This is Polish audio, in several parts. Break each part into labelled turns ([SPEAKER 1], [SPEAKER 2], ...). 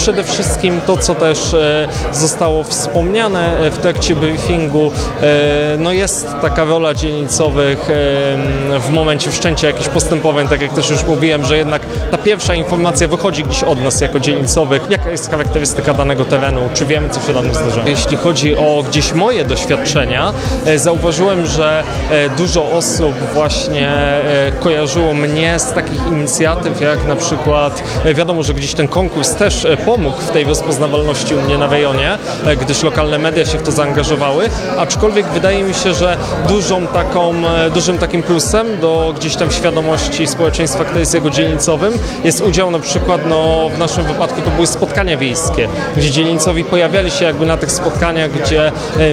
[SPEAKER 1] przede wszystkim to, co też zostało wspomniane w trakcie briefingu, no jest taka rola dzielnicowych w momencie wszczęcia jakichś postępowań, tak jak też już mówiłem, że jednak ta pierwsza informacja wychodzi gdzieś od nas jako dzielnicowych, jaka jest charakterystyka danego terenu, czy wiemy, co się danym zdarza. Jeśli chodzi o gdzieś moje doświadczenia, zauważyłem, że dużo osób właśnie kojarzyło mnie z takich inicjatyw, jak na przykład, wiadomo, że gdzieś ten konkurs też pomógł w tej rozpoznawalności u mnie na rejonie, gdyż lokalne media się w to zaangażowały, aczkolwiek wydaje mi się, że dużym takim plusem do gdzieś tam świadomości społeczeństwa, które jest jego dzielnicowym, jest udział na przykład, w naszym wypadku to były spotkania wiejskie, gdzie dzielnicowi pojawiali się jakby na tych spotkaniach, gdzie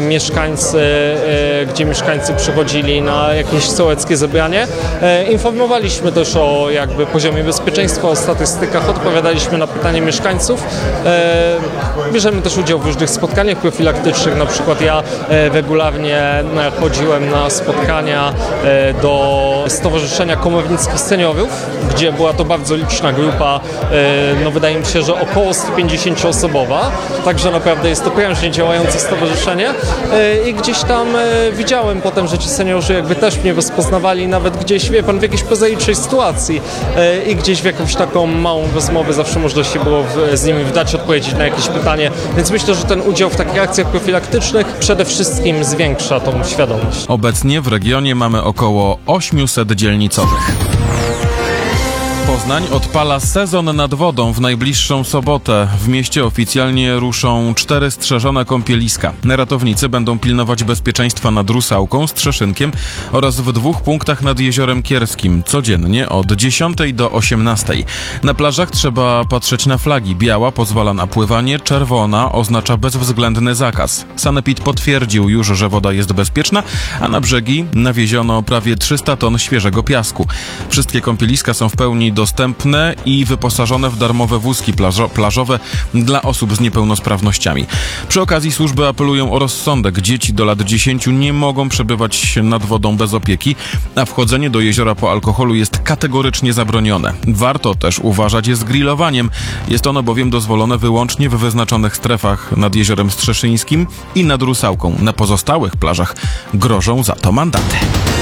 [SPEAKER 1] mieszkańcy przychodzili na jakieś sołeckie zebranie. Informowaliśmy też o jakby poziomie bezpieczeństwa, o statystykach, odpowiadaliśmy na pytania mieszkańców. Bierzemy też udział w różnych spotkaniach profilaktycznych, na przykład ja regularnie chodziłem na spotkania do Stowarzyszenia Komornickich Seniorów, gdzie była to bardzo liczna grupa, wydaje mi się, że około 150-osobowa, także naprawdę jest to prężnie działające stowarzyszenie i gdzieś tam widziałem potem, że ci seniorzy jakby też mnie rozpoznawali nawet gdzieś, wie pan, w jakiejś prozaicznej sytuacji i gdzieś w jakąś taką małą rozmowę zawsze można się było z nimi wdać, odpowiedzieć na jakieś pytanie, więc myślę, że ten udział w takich akcjach profilaktycznych przede wszystkim zwiększa tą świadomość.
[SPEAKER 2] Obecnie w regionie mamy około 800 dzielnicowych. Poznań odpala sezon nad wodą w najbliższą sobotę. W mieście oficjalnie ruszą 4 strzeżone kąpieliska. Ratownicy będą pilnować bezpieczeństwa nad Rusałką, Strzeszynkiem oraz w 2 punktach nad Jeziorem Kierskim, codziennie od 10 do 18. Na plażach trzeba patrzeć na flagi. Biała pozwala na pływanie, czerwona oznacza bezwzględny zakaz. Sanepid potwierdził już, że woda jest bezpieczna, a na brzegi nawieziono prawie 300 ton świeżego piasku. Wszystkie kąpieliska są w pełni dostępne i wyposażone w darmowe wózki plażowe dla osób z niepełnosprawnościami. Przy okazji służby apelują o rozsądek. Dzieci do lat 10 nie mogą przebywać nad wodą bez opieki, a wchodzenie do jeziora po alkoholu jest kategorycznie zabronione. Warto też uważać z grillowaniem. Jest ono bowiem dozwolone wyłącznie w wyznaczonych strefach nad Jeziorem Strzeszyńskim i nad Rusałką. Na pozostałych plażach grożą za to mandaty.